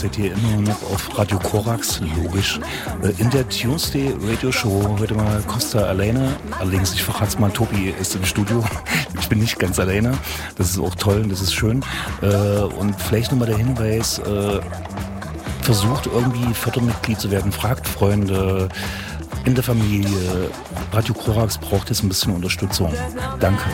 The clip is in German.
seid ihr immer noch auf Radio Korax, logisch. In der Tuesday Radio Show heute mal Costa alleine. Allerdings, ich verrate es mal, Tobi ist im Studio. Ich bin nicht ganz alleine. Das ist auch toll und das ist schön. Und vielleicht nochmal der Hinweis, versucht irgendwie Fördermitglied zu werden, fragt Freunde in der Familie. Radio Korax braucht jetzt ein bisschen Unterstützung. Danke.